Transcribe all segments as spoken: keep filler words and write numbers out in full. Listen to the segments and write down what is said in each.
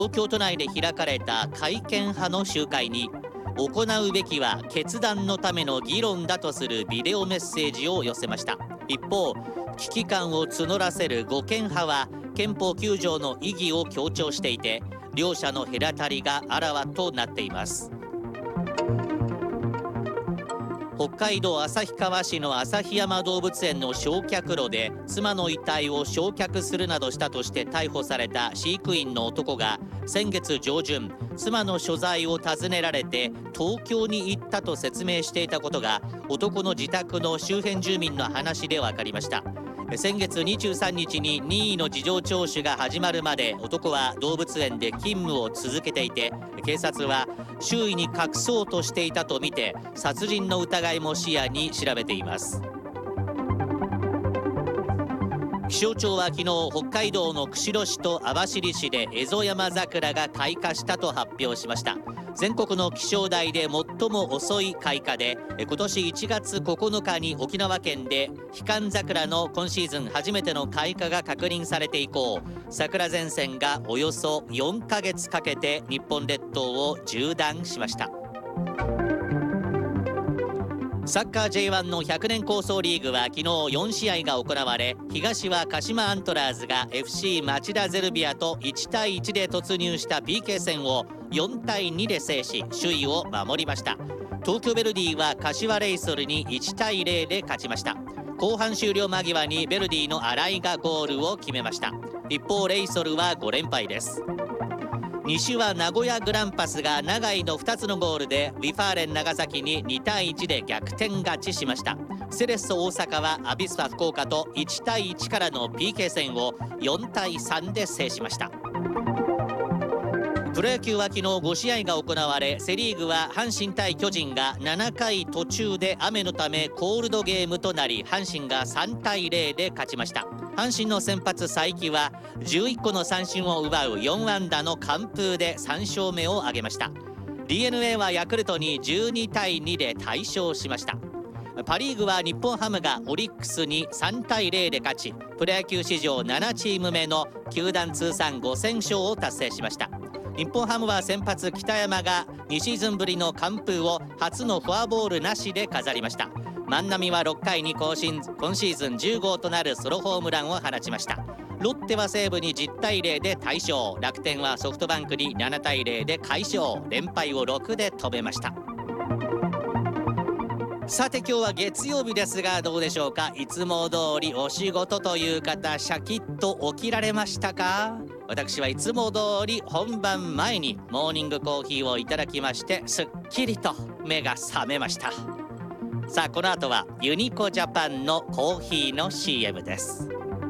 東京都内で開かれた改憲派の集会に、行うべきは決断のための議論だとするビデオメッセージを寄せました。一方、危機感を募らせる護憲派は憲法きゅう条の意義を強調していて、両者の隔たりがあらわとなっています。北海道旭川市の旭山動物園の焼却炉で妻の遺体を焼却するなどしたとして逮捕された飼育員の男が、先月上旬、妻の所在を尋ねられて東京に行ったと説明していたことが、男の自宅の周辺住民の話で分かりました。先月にじゅうさんにちに任意の事情聴取が始まるまで、男は動物園で勤務を続けていて、警察は周囲に隠そうとしていたとみて殺人の疑いも視野に調べています。気象庁は昨日、北海道の釧路市と網走市でエゾヤマザクラが開花したと発表しました。全国の気象台で最も遅い開花で、今年いちがつここのかに沖縄県でヒカンザクラの今シーズン初めての開花が確認されて以降、桜前線がおよそよんかげつかけて日本列島を縦断しました。サッカー ジェイワン のひゃくねん構想リーグは昨日よんしあいが行われ、東は鹿島アントラーズが エフシー 町田ゼルビアといちたいいちで突入した ピーケー 戦をよんたいにで制し、首位を守りました。東京ヴェルディは柏レイソルにいちたいゼロで勝ちました。後半終了間際にヴェルディの新井がゴールを決めました。一方、レイソルはごれんぱいです。西は名古屋グランパスが永井のふたつのゴールでウィファーレン長崎ににたいいちで逆転勝ちしました。セレッソ大阪はアビスパ福岡といちたいいちからの ピーケー 戦をよんたいさんで制しました。プロ野球は昨日ごしあいが行われ、セリーグは阪神対巨人がななかい途中で雨のためコールドゲームとなり、阪神がさんたいゼロで勝ちました。阪神の先発才木はじゅういっこの三振を奪うよんあんだの完封でさんしょうめを挙げました。 ディーエヌエー はヤクルトにじゅうにたいにで大勝しました。パリーグは日本ハムがオリックスにさんたいゼロで勝ち、プロ野球史上ななチームめの球団通算ごせんしょうを達成しました。日本ハムは先発北山がにシーズンぶりの完封を初のフォアボールなしで飾りました。万波はろっかいに今シーズンじゅうごうとなるソロホームランを放ちました。ロッテは西武にじゅったいゼロで大勝、楽天はソフトバンクにななたいゼロで快勝、連敗をろくで止めました。さて今日は月曜日ですが、どうでしょうか。いつも通りお仕事という方、シャキッと起きられましたか。私はいつも通り本番前にモーニングコーヒーをいただきまして、すっきりと目が覚めました。さあこの後はユニコジャパンのコーヒーの シーエム です。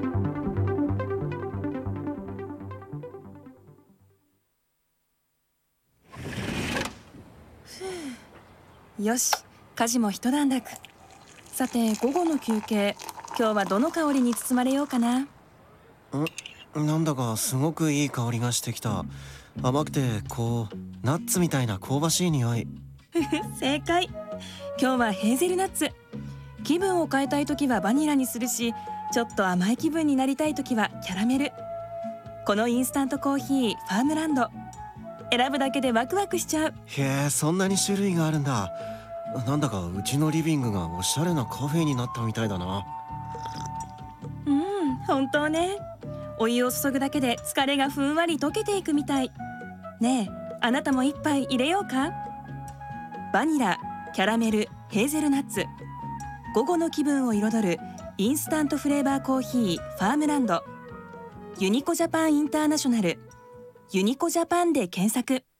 よし、家事も一段落。さて午後の休憩、今日はどの香りに包まれようかな。 んなんだかすごくいい香りがしてきた。甘くてこうナッツみたいな香ばしい匂い。 正解。今日はヘーゼルナッツ。気分を変えたいときはバニラにするし、ちょっと甘い気分になりたいときはキャラメル。このインスタントコーヒーファームランド、選ぶだけでワクワクしちゃう。 へえ、そんなに種類があるんだ。なんだかうちのリビングがおしゃれなカフェになったみたいだな。 うん、本当ね。お湯を注ぐだけで疲れがふんわり溶けていくみたい。ねえ、あなたも一杯入れようか。バニラ、キャラメル、ヘーゼルナッツ。午後の気分を彩るインスタントフレーバーコーヒーファームランド。ユニコジャパンインターナショナル。ユニコジャパンで検索。